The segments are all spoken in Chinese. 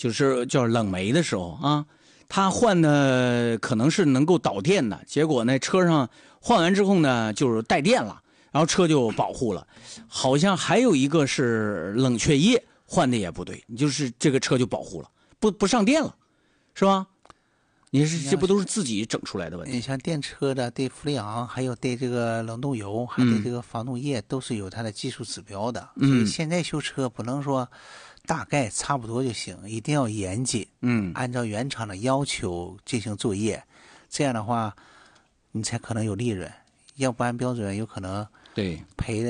就是叫冷媒的时候啊，他换的可能是能够导电的，结果呢车上换完之后呢就是带电了，然后车就保护了。好像还有一个是冷却液换的也不对，就是这个车就保护了，不上电了，是吧？你是这不都是自己整出来的问题？ 你像电车的对氟利昂，还有对这个冷冻油，还对这个防冻液，都是有它的技术指标的。所以现在修车不能说大概差不多就行，一定要严谨。按照原厂的要求进行作业，这样的话你才可能有利润。要不按标准，有可能对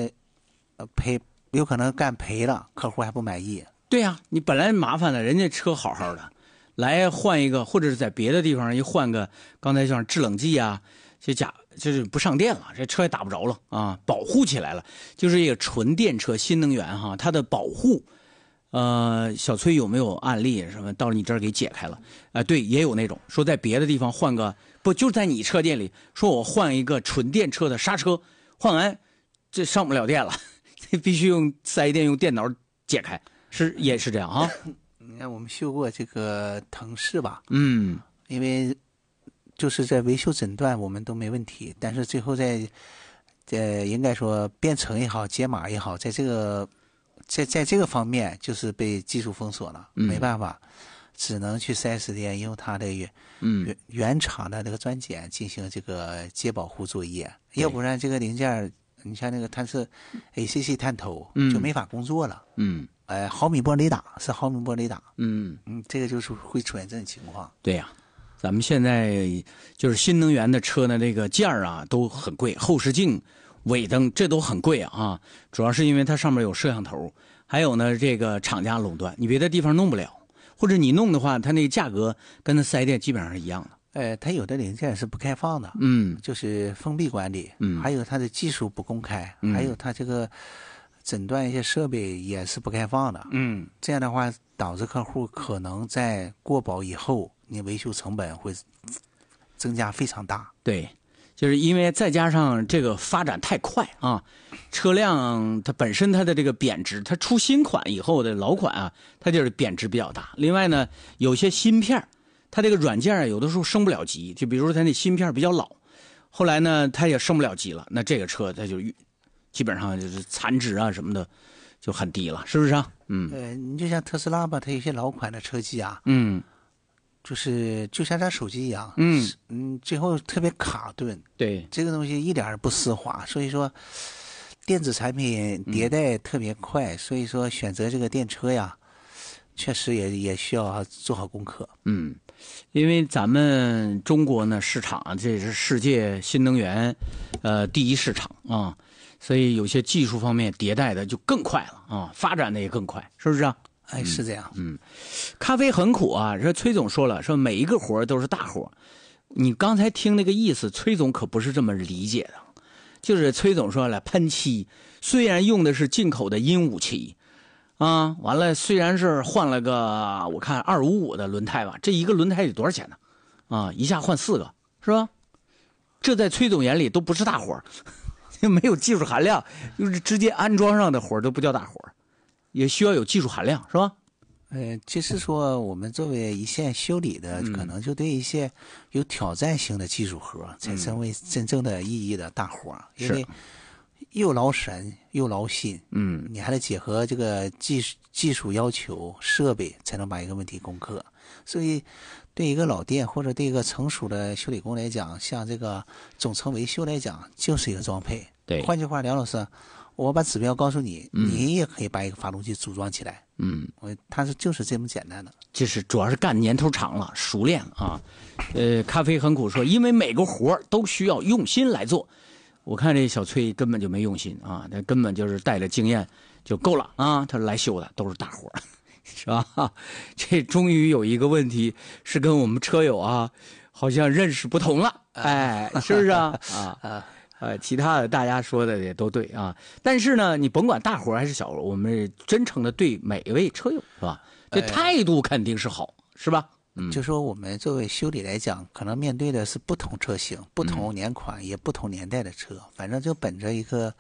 有可能干赔了，客户还不满意。 对呀，你本来麻烦了，人家车好好的。来换一个，或者是在别的地方一换个，刚才像制冷剂啊，就是不上电了，这车也打不着了啊，保护起来了。就是一个纯电车新能源哈，它的保护，小崔有没有案例什么到你这儿给解开了？对，也有那种说在别的地方换个，不就在你车店里说我换一个纯电车的刹车，换完这上不了电了，必须用4S店用电脑解开，也是这样啊。 你看我们修过这个腾势吧，因为就是在维修诊断我们都没问题，但是最后应该说编程也好，解码也好，在这个方面就是被技术封锁了，没办法，只能去 4S 店用它的原厂的那个专检进行这个接保护作业，要不然这个零件你像那个它是 ACC 探头，就没法工作了。毫米波雷达是毫米波雷达。这个就是会出现这种情况。 对呀，咱们现在就是新能源的车呢，这个件啊都很贵，后视镜、尾灯这都很贵啊。主要是因为它上面有摄像头，还有呢这个厂家垄断，你别的地方弄不了，或者你弄的话，它那个价格跟那4S店基本上是一样的。 它有的零件是不开放的，就是封闭管理，还有它的技术不公开，还有它这个诊断一些设备也是不开放的，这样的话导致客户可能在过保以后，你维修成本会增加非常大。 对，就是因为再加上这个发展太快啊，车辆它本身它的这个贬值，它出新款以后的老款啊，它就是贬值比较大。另外呢，有些芯片它这个软件有的时候升不了级，就比如说它那芯片比较老，后来呢它也升不了级了，那这个车它就基本上就是残值啊什么的就很低了，是不是啊？ 你就像特斯拉吧，它有些老款的车机啊，就像咱手机一样，最后特别卡顿。 对， 这个东西一点不丝滑，所以说电子产品迭代特别快，所以说选择这个电车呀，确实也需要做好功课。 因为咱们中国呢市场啊，这是世界新能源第一市场啊，所以有些技术方面迭代的就更快了啊，发展的也更快，是不是啊？ 是这样。 咖啡很苦啊，这崔总说了，说每一个活都是大活。你刚才听那个意思，崔总可不是这么理解的。就是崔总说了，喷漆虽然用的是进口的鹦鹉漆啊，完了虽然是换了个我看255的轮胎吧，这一个轮胎得多少钱呢？啊，一下换4个是吧？这在崔总眼里都不是大活，没有技术含量，就是直接安装上的活都不叫大活，也需要有技术含量，是吧？ 就是说我们作为一线修理的，可能就对一些有挑战性的技术活才成为真正的意义的大活，因为又劳神又劳心。你还得结合这个技术要求、设备，才能把一个问题攻克。所以对一个老店或者对一个成熟的修理工来讲，像这个总成维修来讲，就是一个装配。 对， 换句话，梁老师，我把指标告诉你，你也可以把一个发动机组装起来。它就是这么简单的。 就是主要是干年头长了，熟练了啊。咖啡很苦说，因为每个活都需要用心来做。我看这小崔根本就没用心啊，他根本就是带着经验就够了啊。他来修的都是大活，是吧？这终于有一个问题是跟我们车友啊，好像认识不同了，是不是啊？其他的大家说的也都对啊，但是呢，你甭管大活还是小活，我们真诚的对每一位车友是吧？这态度肯定是好，是吧？ 就说我们作为修理来讲，可能面对的是不同车型、不同年款、也不同年代的车，反正就本着一个，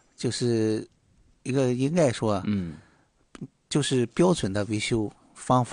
就是一个应该说，就是标准的维修方法。